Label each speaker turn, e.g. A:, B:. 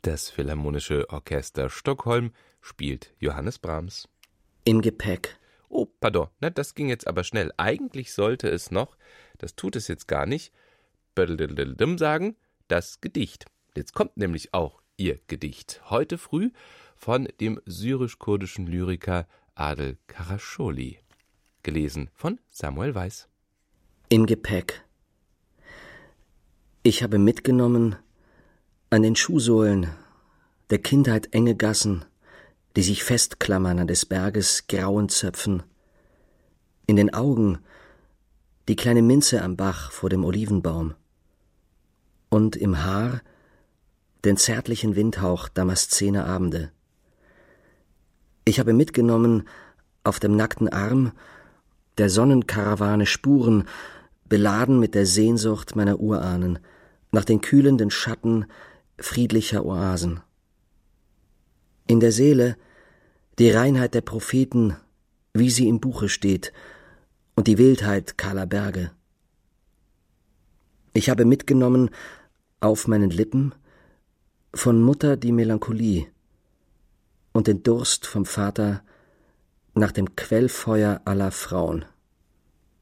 A: Das Philharmonische Orchester Stockholm spielt Johannes Brahms.
B: Im Gepäck.
A: Oh, pardon, das ging jetzt aber schnell. Eigentlich sollte es noch, das tut es jetzt gar nicht, sagen, das Gedicht. Jetzt kommt nämlich auch Ihr Gedicht. Heute früh von dem syrisch-kurdischen Lyriker Adel Karascholi. Gelesen von Samuel Weiß.
B: Im Gepäck. Ich habe mitgenommen an den Schuhsohlen der Kindheit enge Gassen, die sich festklammern an des Berges grauen Zöpfen, in den Augen die kleine Minze am Bach vor dem Olivenbaum und im Haar den zärtlichen Windhauch damaszener Abende. Ich habe mitgenommen auf dem nackten Arm der Sonnenkarawane Spuren, beladen mit der Sehnsucht meiner Urahnen nach den kühlenden Schatten friedlicher Oasen. In der Seele die Reinheit der Propheten, wie sie im Buche steht, und die Wildheit kahler Berge. Ich habe mitgenommen auf meinen Lippen von Mutter die Melancholie und den Durst vom Vater nach dem Quellfeuer aller Frauen.